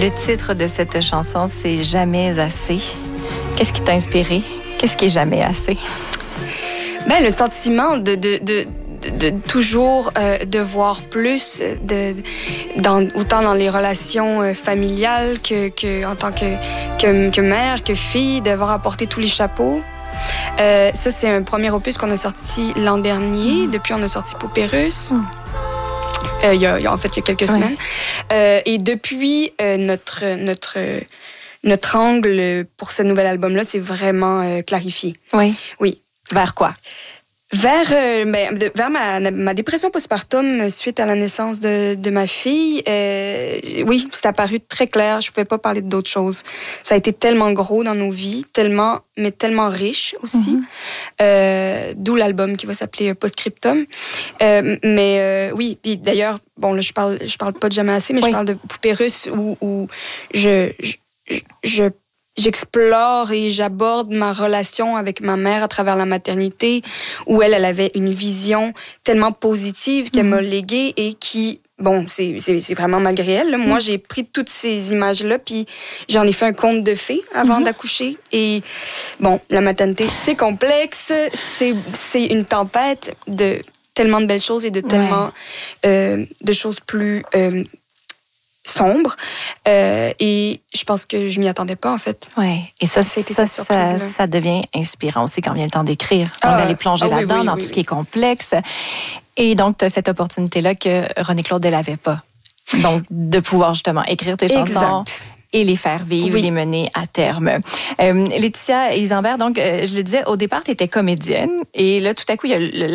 Le titre de cette chanson, c'est « Jamais assez ». Qu'est-ce qui t'a inspiré? Qu'est-ce qui est jamais assez? Le sentiment de toujours de voir plus, autant dans les relations familiales que en tant que mère, que fille, d'avoir apporté tous les chapeaux. Ça, c'est un premier opus qu'on a sorti l'an dernier. Depuis, on a sorti Poupée russe. Il y a quelques semaines. Et depuis, notre angle pour ce nouvel album-là, c'est vraiment clarifié. Oui. Vers quoi? Vers ma dépression postpartum suite à la naissance de ma fille, oui, c'est apparu très clair. Je pouvais pas parler d'autre chose. Ça a été tellement gros dans nos vies, tellement riche aussi. D'où l'album qui va s'appeler Postscriptum. Oui, puis d'ailleurs, bon là je parle pas de Jamais assez, mais je parle de Poupée russe où j'explore et j'aborde ma relation avec ma mère à travers la maternité, où elle avait une vision tellement positive qu'elle m'a léguée et qui, c'est vraiment malgré elle. Là. Moi, j'ai pris toutes ces images-là, puis j'en ai fait un conte de fées avant d'accoucher. Et la maternité, c'est complexe, c'est une tempête de tellement de belles choses et de tellement de choses plus sombre, et je pense que je m'y attendais pas en fait. Oui, et ça devient inspirant aussi quand vient le temps d'écrire. Donc d'aller plonger là-dedans dans tout ce qui est complexe. Et donc tu as cette opportunité-là que René-Claude elle n'avait pas. Donc de pouvoir justement écrire tes chansons et les faire vivre, les mener à terme. Laetitia Isambert, donc je le disais, au départ tu étais comédienne et là tout à coup il y a